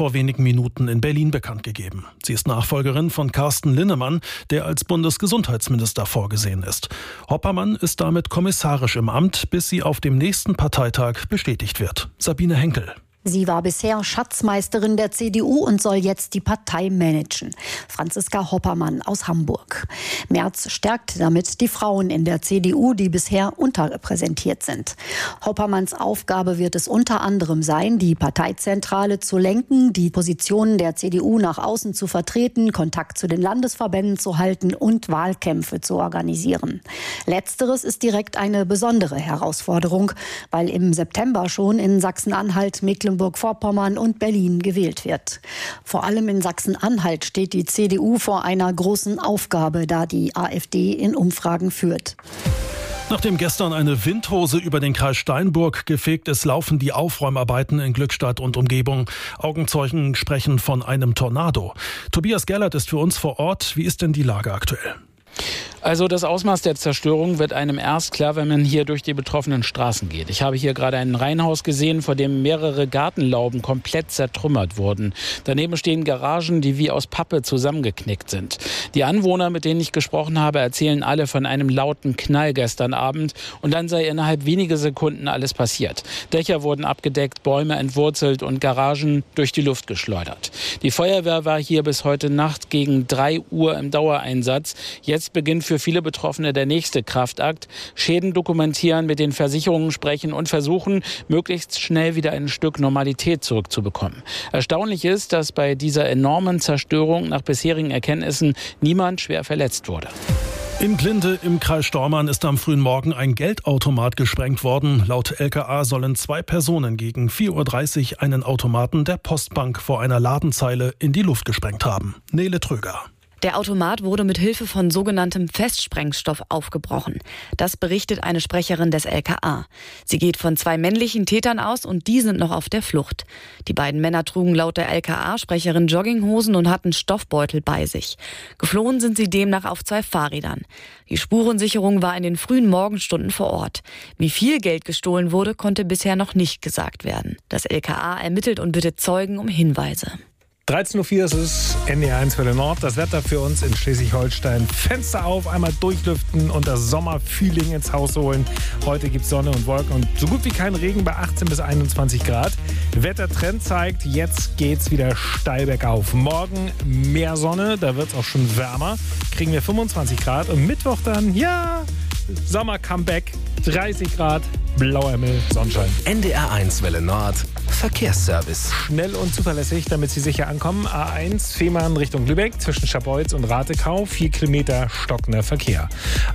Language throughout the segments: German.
vor wenigen Minuten in Berlin bekannt gegeben. Sie ist Nachfolgerin von Carsten Linnemann, der als Bundesgesundheitsminister vorgesehen ist. Hoppermann ist damit kommissarisch im Amt, bis sie auf dem nächsten Parteitag bestätigt wird. Sabine Henkel. Sie war bisher Schatzmeisterin der CDU und soll jetzt die Partei managen. Franziska Hoppermann aus Hamburg. Merz stärkt damit die Frauen in der CDU, die bisher unterrepräsentiert sind. Hoppermanns Aufgabe wird es unter anderem sein, die Parteizentrale zu lenken, die Positionen der CDU nach außen zu vertreten, Kontakt zu den Landesverbänden zu halten und Wahlkämpfe zu organisieren. Letzteres ist direkt eine besondere Herausforderung, weil im September schon in Sachsen-Anhalt, Mecklenburg-Vorpommern und Berlin gewählt wird. Vor allem in Sachsen-Anhalt steht die CDU vor einer großen Aufgabe, da die AfD in Umfragen führt. Nachdem gestern eine Windhose über den Kreis Steinburg gefegt ist, laufen die Aufräumarbeiten in Glückstadt und Umgebung. Augenzeugen sprechen von einem Tornado. Tobias Gerlert ist für uns vor Ort. Wie ist denn die Lage aktuell? Also das Ausmaß der Zerstörung wird einem erst klar, wenn man hier durch die betroffenen Straßen geht. Ich habe hier gerade ein Reihenhaus gesehen, vor dem mehrere Gartenlauben komplett zertrümmert wurden. Daneben stehen Garagen, die wie aus Pappe zusammengeknickt sind. Die Anwohner, mit denen ich gesprochen habe, erzählen alle von einem lauten Knall gestern Abend und dann sei innerhalb weniger Sekunden alles passiert. Dächer wurden abgedeckt, Bäume entwurzelt und Garagen durch die Luft geschleudert. Die Feuerwehr war hier bis heute Nacht gegen 3 Uhr im Dauereinsatz. Jetzt beginnt für viele Betroffene der nächste Kraftakt. Schäden dokumentieren, mit den Versicherungen sprechen und versuchen, möglichst schnell wieder ein Stück Normalität zurückzubekommen. Erstaunlich ist, dass bei dieser enormen Zerstörung nach bisherigen Erkenntnissen niemand schwer verletzt wurde. In Glinde im Kreis Stormarn ist am frühen Morgen ein Geldautomat gesprengt worden. Laut LKA sollen 2 Personen gegen 4:30 Uhr einen Automaten der Postbank vor einer Ladenzeile in die Luft gesprengt haben. Nele Tröger. Der Automat wurde mit Hilfe von sogenanntem Festsprengstoff aufgebrochen. Das berichtet eine Sprecherin des LKA. Sie geht von 2 männlichen Tätern aus und die sind noch auf der Flucht. Die beiden Männer trugen laut der LKA-Sprecherin Jogginghosen und hatten Stoffbeutel bei sich. Geflohen sind sie demnach auf 2 Fahrrädern. Die Spurensicherung war in den frühen Morgenstunden vor Ort. Wie viel Geld gestohlen wurde, konnte bisher noch nicht gesagt werden. Das LKA ermittelt und bittet Zeugen um Hinweise. 13.04 Uhr ist es, NDR1 Welle Nord. Das Wetter für uns in Schleswig-Holstein. Fenster auf, einmal durchlüften und das Sommerfeeling ins Haus holen. Heute gibt es Sonne und Wolken und so gut wie kein Regen bei 18 bis 21 Grad. Wettertrend zeigt, jetzt geht's wieder steil bergauf. Morgen mehr Sonne, da wird es auch schon wärmer. Kriegen wir 25 Grad und Mittwoch dann, ja, Sommer-Comeback, 30 Grad, blauer Himmel, Sonnenschein. NDR1 Welle Nord, Verkehrsservice. Schnell und zuverlässig, damit Sie sicher ankommen. A1 Fehmarn Richtung Lübeck zwischen Scharbeutz und Ratekau, 4 Kilometer stockender Verkehr.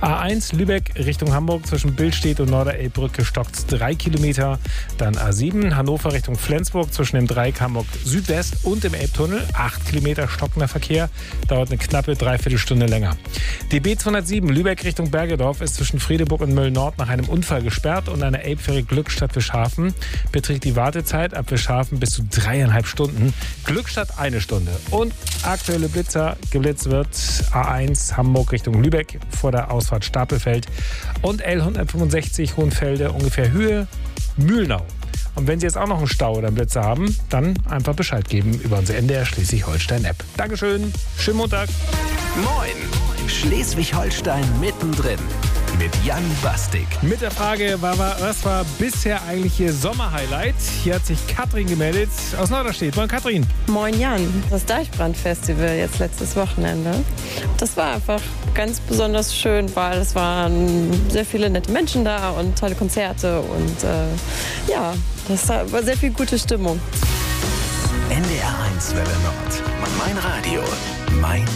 A1 Lübeck Richtung Hamburg zwischen Billstedt und Norderelbbrücke stockt 3 Kilometer. Dann A7 Hannover Richtung Flensburg zwischen dem Dreieck Hamburg Südwest und dem Elbtunnel, 8 Kilometer stockender Verkehr. Dauert eine knappe Dreiviertelstunde länger. Die B207 Lübeck Richtung Bergedorf ist zwischen Friedeburg und Mölln-Nord nach einem Unfall gesperrt und eine Elbfähre Glückstadt Fischhafen beträgt die Wartezeit ab Fischhafen bis zu 3,5 Stunden. Glückstadt 1 Stunde. Und aktuelle Blitzer, geblitzt wird A1 Hamburg Richtung Lübeck vor der Ausfahrt Stapelfeld und L165 Hohenfelde ungefähr Höhe Mühlnau. Und wenn Sie jetzt auch noch einen Stau oder einen Blitzer haben, dann einfach Bescheid geben über unsere NDR Schleswig-Holstein-App. Dankeschön, schönen Montag. Moin, Schleswig-Holstein mittendrin. Mit Jan Bastik. Mit der Frage, was war bisher eigentlich Ihr Sommerhighlight? Hier hat sich Katrin gemeldet aus Norderstedt. Moin Katrin. Moin Jan. Das Deichbrand-Festival jetzt letztes Wochenende. Das war einfach ganz besonders schön, weil es waren sehr viele nette Menschen da und tolle Konzerte und ja, das war sehr viel gute Stimmung. NDR1 Welle Nord. Mein Radio. Mein